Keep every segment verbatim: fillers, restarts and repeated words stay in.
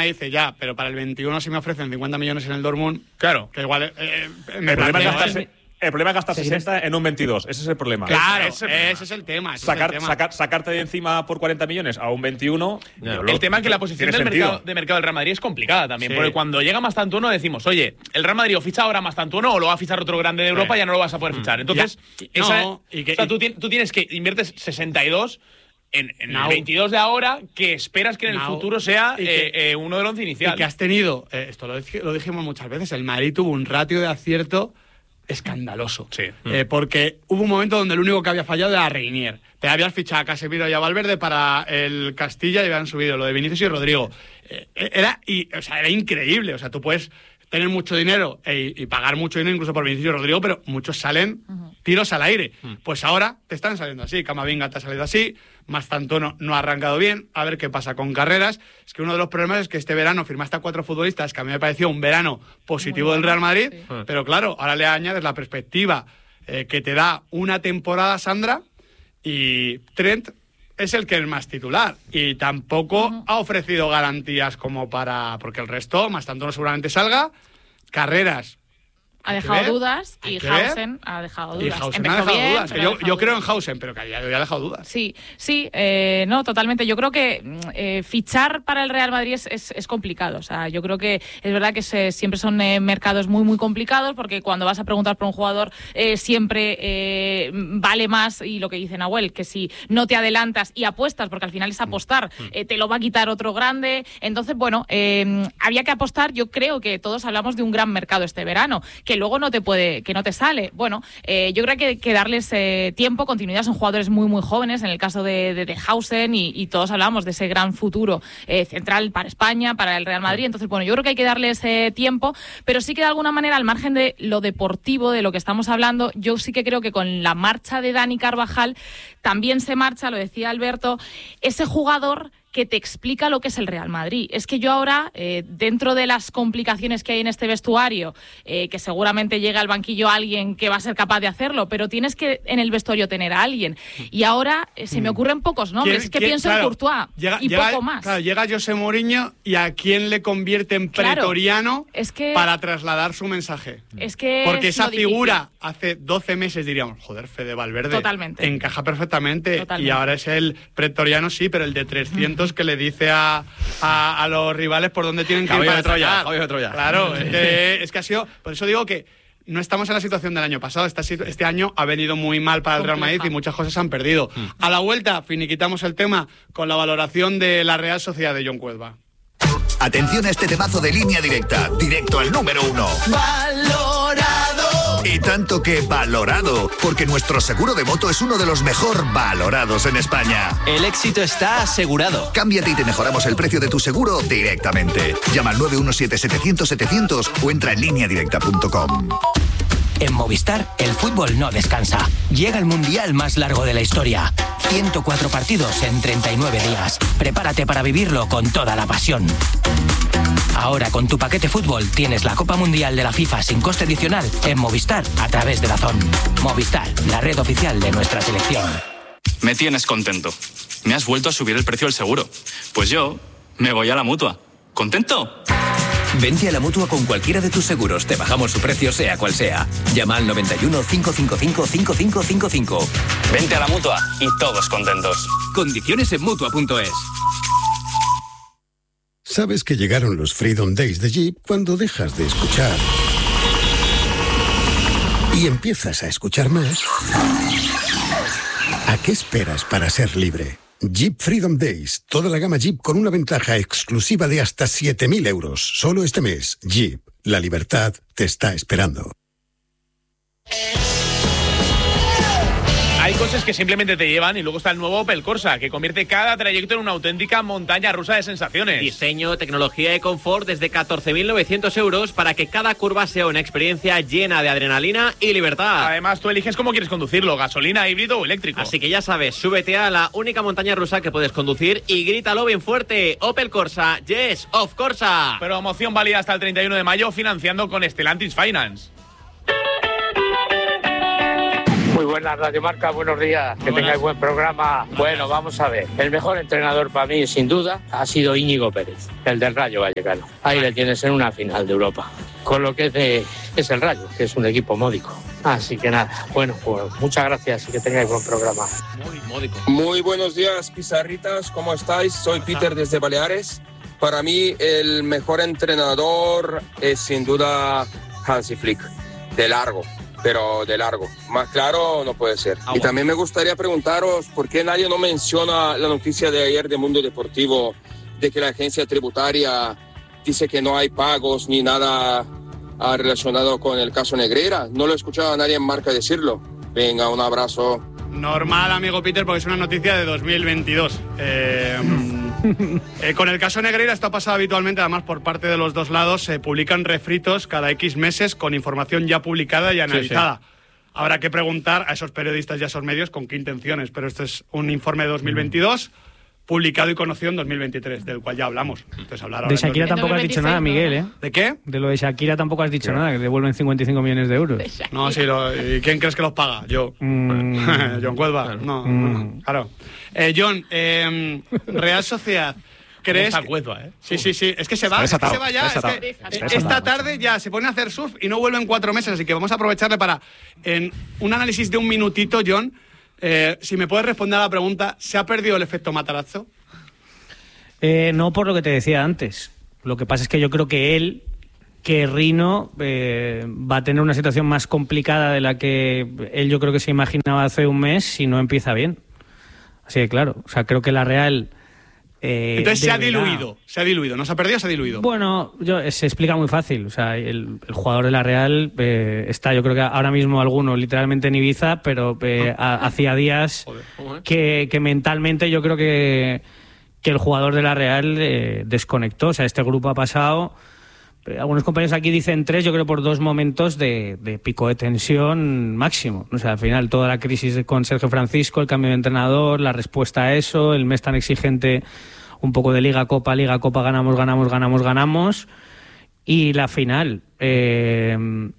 Madrid dice, ya, pero para el veintiuno si me ofrecen cincuenta millones en el Dortmund, claro, que igual eh, me el, problema planteo, es gastarse, el problema es gastar sesenta en un veintidós. Ese es el problema. Claro, ese, ese, ese ese es el tema. Ese Sacar, es el tema. sacar, sacarte de encima por cuarenta millones a un veintiuno. No, lo, el tema es que la posición del mercado, de mercado del Real Madrid es complicada también, Sí. porque cuando llega Mastantuono decimos, oye, el Real Madrid o ficha ahora Mastantuono o lo va a fichar otro grande de Europa, Sí. ya no lo vas a poder fichar. Entonces, Ya. esa, No, y que- o sea, tú, tien- tú tienes que inviertes sesenta y dos en, en Now. el veintidós de ahora, que esperas que en el Now. futuro sea Y que- eh, eh, uno del once inicial. Y que has tenido, eh, esto lo, dij- lo dijimos muchas veces, el Madrid tuvo un ratio de acierto escandaloso. Sí. Eh, porque hubo un momento donde el único que había fallado era Reinier. Te habías fichado a Casemiro y a Valverde para el Castilla y habían subido lo de Vinicius y Rodrigo. Eh, era, y, o sea, era increíble. O sea, tú puedes tener mucho dinero e, y pagar mucho dinero incluso por Vinicius y Rodrigo, pero muchos salen tiros al aire. Pues ahora te están saliendo así. Camavinga te ha salido así. Mastantuono no ha arrancado bien. A ver qué pasa con Carreras. Es que uno de los problemas es que este verano firmaste a cuatro futbolistas, que a mí me pareció un verano positivo Muy del bueno, Real Madrid, sí. pero claro, ahora le añades la perspectiva eh, que te da una temporada, Sandra, y Trent es el que es más titular y tampoco Uh-huh. ha ofrecido garantías como para... Porque el resto, Mastantuono seguramente salga, Carreras... Ha hay que dejado ver, dudas hay y que ver. Hausen ha dejado Y dudas. Hausen ha Empezó dejado bien, dudas. que pero ha yo, dejado yo creo en dudas. Hausen, pero que a día de hoy ha dejado dudas. Sí, sí, eh, no, totalmente. Yo creo que mm, eh, fichar para el Real Madrid es, es, es complicado. O sea, yo creo que es verdad que se, siempre son eh, mercados muy, muy complicados porque cuando vas a preguntar por un jugador eh, siempre eh, vale más, y lo que dice Nahuel, que si no te adelantas y apuestas, porque al final es apostar, eh, te lo va a quitar otro grande. Entonces, bueno, eh, había que apostar. Yo creo que todos hablamos de un gran mercado este verano, que luego no te puede, que no te sale. Bueno, eh, yo creo que hay que darles eh, tiempo, continuidad. Son jugadores muy, muy jóvenes, en el caso de, de, de Hausen, y, y todos hablamos de ese gran futuro eh, central para España, para el Real Madrid. Entonces, bueno, yo creo que hay que darles eh, tiempo, pero sí que de alguna manera, al margen de lo deportivo, de lo que estamos hablando, yo sí que creo que con la marcha de Dani Carvajal también se marcha, lo decía Alberto, ese jugador que te explica lo que es el Real Madrid. Es que yo ahora, eh, dentro de las complicaciones que hay en este vestuario, eh, que seguramente llega al banquillo alguien que va a ser capaz de hacerlo, pero tienes que en el vestuario tener a alguien. Y ahora eh, se me ocurren pocos nombres. Es que ¿Quién- pienso claro, en Courtois llega- y llega- poco más. Claro, llega José Mourinho y ¿a quién le convierte en Claro, pretoriano es que- para trasladar su mensaje? Es que Porque es esa lo difícil. figura hace doce meses diríamos, joder, Fede Valverde. Totalmente. Encaja perfectamente. Totalmente. Y ahora es el pretoriano, sí, pero el de trescientos que le dice a, a, a los rivales por dónde tienen que ir Caballo para de Troya, sacar. caballo de Troya. Claro, es que, es que ha sido... Por eso digo que no estamos en la situación del año pasado. Esta situ- este año ha venido muy mal para el Real Compleja. Madrid y muchas cosas se han perdido. A la vuelta, finiquitamos el tema con la valoración de la Real Sociedad de John Cuelva. Atención a este temazo de Línea Directa, directo al número uno. ¡Valorado! Y tanto que valorado, porque nuestro seguro de moto es uno de los mejor valorados en España. El éxito está asegurado. Cámbiate y te mejoramos el precio de tu seguro directamente. Llama al nueve uno siete setecientos setecientos o entra en línea directa punto com. En Movistar, el fútbol no descansa. Llega el mundial más largo de la historia. ciento cuatro partidos en treinta y nueve días. Prepárate para vivirlo con toda la pasión. Ahora con tu paquete fútbol tienes la Copa Mundial de la FIFA sin coste adicional en Movistar a través de DAZN. Movistar, la red oficial de nuestra selección. Me tienes contento. Me has vuelto a subir el precio del seguro. Pues yo me voy a la Mutua. ¿Contento? Vente a la Mutua con cualquiera de tus seguros. Te bajamos su precio sea cual sea. Llama al noventa y uno, cinco cinco cinco, cinco cinco cinco cinco. Vente a la Mutua y todos contentos. Condiciones en Mutua punto es. Sabes que llegaron los Freedom Days de Jeep cuando dejas de escuchar y empiezas a escuchar más. ¿A qué esperas para ser libre? Jeep Freedom Days, toda la gama Jeep con una ventaja exclusiva de hasta siete mil euros. Solo este mes, Jeep, la libertad te está esperando. Hay cosas que simplemente te llevan y luego está el nuevo Opel Corsa, que convierte cada trayecto en una auténtica montaña rusa de sensaciones. Diseño, tecnología y confort desde catorce mil novecientos euros para que cada curva sea una experiencia llena de adrenalina y libertad. Además, tú eliges cómo quieres conducirlo, gasolina, híbrido o eléctrico. Así que ya sabes, súbete a la única montaña rusa que puedes conducir y grítalo bien fuerte. Opel Corsa, yes, of Corsa. Promoción válida hasta el treinta y uno de mayo financiando con Stellantis Finance. Muy buenas, Radio Marca, buenos días, que tengáis buen programa. Bueno, vamos a ver, el mejor entrenador para mí, sin duda, ha sido Íñigo Pérez, el del Rayo Vallecano. Ahí le tienes en una final de Europa, con lo que es, de, es el Rayo, que es un equipo módico. Así que nada, bueno, pues muchas gracias y que tengáis buen programa. Muy módico. Muy buenos días, pizarritas, ¿cómo estáis? Soy Peter desde Baleares. Para mí el mejor entrenador es sin duda Hansi Flick, de largo, pero de largo. Más claro no puede ser. Ah, y bueno. también me gustaría preguntaros por qué nadie no menciona la noticia de ayer de Mundo Deportivo de que la agencia tributaria dice que no hay pagos ni nada ah, relacionado con el caso Negreira. No lo he escuchado a nadie en Marca decirlo. Venga, un abrazo. Normal, amigo Peter, porque es una noticia de dos mil veintidós. Eh, eh, con el caso Negreira esto ha pasado habitualmente, además por parte de los dos lados se publican refritos cada X meses con información ya publicada y analizada. Sí, sí. Habrá que preguntar a esos periodistas y a esos medios con qué intenciones, pero este es un informe de dos mil veintidós publicado y conocido en dos mil veintitrés, del cual ya hablamos. Entonces, hablar de Shakira tampoco has dicho nada, Miguel, ¿eh? ¿De qué? De lo de Shakira tampoco has dicho nada, que devuelven cincuenta y cinco millones de euros. No, sí, lo, ¿y quién crees que los paga? Yo. Mm. John Cuelva. No, mm. claro. Eh, John, eh, Real Sociedad. ¿Crees? Que... Cuezba, ¿eh? Sí, sí, sí. Es que se va, es que se va ya. Es que esta tarde ya se pone a hacer surf y no vuelve en cuatro meses, así que vamos a aprovecharle para, en un análisis de un minutito, John, eh, si me puedes responder a la pregunta, ¿se ha perdido el efecto Matarazzo? Eh, no, por lo que te decía antes. Lo que pasa es que yo creo que él, que Rino, eh, va a tener una situación más complicada de la que él yo creo que se imaginaba hace un mes si no empieza bien. Así que claro, o sea, creo que la Real... Eh, Entonces se ha deberá... diluido, se ha diluido, no se ha perdido, se ha diluido. Bueno, yo, se explica muy fácil, o sea, el, el jugador de la Real eh, está, yo creo que ahora mismo alguno literalmente en Ibiza, pero eh, a, hacía días Joder, que, que mentalmente yo creo que, que el jugador de la Real eh, desconectó, o sea, este grupo ha pasado, eh, algunos compañeros aquí dicen tres, yo creo por dos momentos de, de pico de tensión máximo, o sea, al final toda la crisis con Sergio Francisco, el cambio de entrenador, la respuesta a eso, el mes tan exigente, un poco de Liga Copa, Liga Copa, ganamos, ganamos, ganamos, ganamos. Y la final. Eh,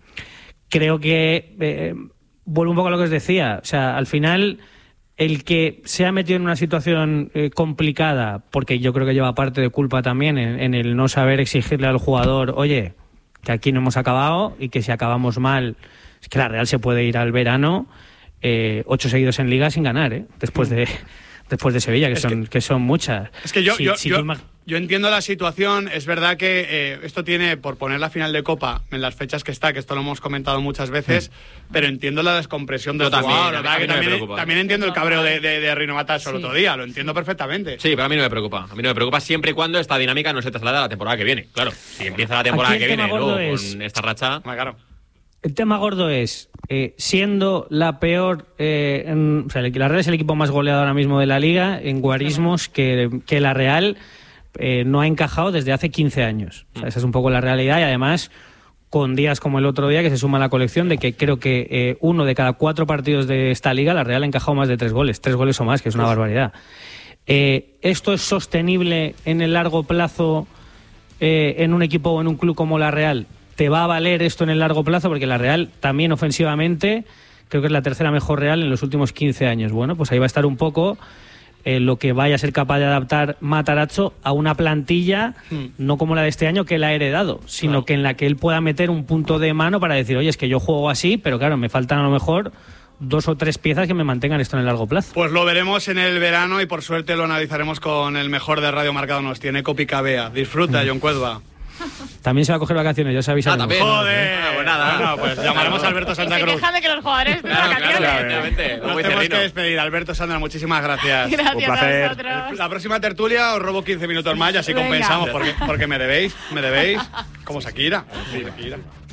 creo que eh, vuelvo un poco a lo que os decía. O sea, al final, el que se ha metido en una situación eh, complicada, porque yo creo que lleva parte de culpa también en, en el no saber exigirle al jugador, oye, que aquí no hemos acabado y que si acabamos mal, es que la Real se puede ir al verano eh, ocho seguidos en Liga sin ganar, ¿eh? Después de... Después de Sevilla, que, es son, que, que son muchas. Es que yo, si, yo, si yo, imag... yo entiendo la situación. Es verdad que eh, esto tiene, por poner la final de Copa en las fechas que está, que esto lo hemos comentado muchas veces, mm. pero entiendo la descompresión del jugador. También, a mí también, no me también entiendo el cabreo de, de, de Rino Matas sí. el otro día, lo entiendo perfectamente. Sí, pero a mí no me preocupa. A mí no me preocupa siempre y cuando esta dinámica no se traslada a la temporada que viene. Claro, si empieza la temporada que viene luego es... con esta racha... Ah, claro. El tema gordo es, eh, siendo la peor, eh, en, o sea, la Real es el equipo más goleado ahora mismo de la Liga, en guarismos, que, que la Real eh, no ha encajado desde hace quince años. O sea, esa es un poco la realidad y además con días como el otro día que se suma a la colección de que creo que eh, uno de cada cuatro partidos de esta Liga la Real ha encajado más de tres goles, tres goles o más, que es una barbaridad. Eh, ¿Esto es sostenible en el largo plazo eh, en un equipo o en un club como la Real? ¿Te va a valer esto en el largo plazo? Porque la Real también ofensivamente creo que es la tercera mejor Real en los últimos quince años. Bueno, pues ahí va a estar un poco eh, lo que vaya a ser capaz de adaptar Matarazzo a una plantilla, mm. no como la de este año que la ha heredado, sino claro. que en la que él pueda meter un punto de mano para decir, oye, es que yo juego así, pero claro, me faltan a lo mejor dos o tres piezas que me mantengan esto en el largo plazo. Pues lo veremos en el verano y por suerte lo analizaremos con el mejor de Radio Marca nos tiene Copicabea. Disfruta, mm. John Cuelva. También se va a coger vacaciones, ya os avisaremos. Ah, también. Joder, ah, pues nada. Bueno, pues llamaremos a Alberto Santa Cruz. Se quejan de que los jugadores de claro, vacaciones. Claro, claro, Nos tenemos que despedir. Alberto Sandra, muchísimas gracias. Gracias un placer. a vosotros. La próxima tertulia os robo quince minutos más y así Venga. compensamos porque, porque me debéis, me debéis. Como Shakira. Sí, Shakira.